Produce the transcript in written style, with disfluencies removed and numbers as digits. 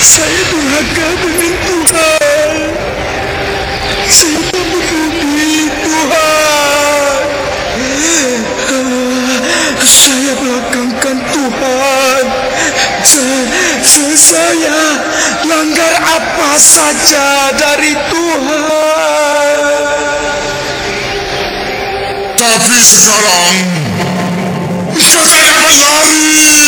Saya durhaka dengan Tuhan. Saya tak peduli Tuhan. Saya belakangkan Tuhan. Saya langgar apa saja dari Tuhan. Tapi sekarang saya berlari.